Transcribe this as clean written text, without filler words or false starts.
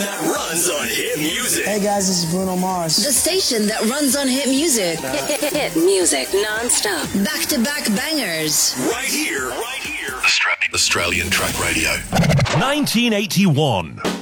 that runs on hit music. Hey guys, this is Bruno Mars. The station that runs on hit music. Hit music non-stop. Back-to-back bangers. Right here. Australian Track Radio. 1981.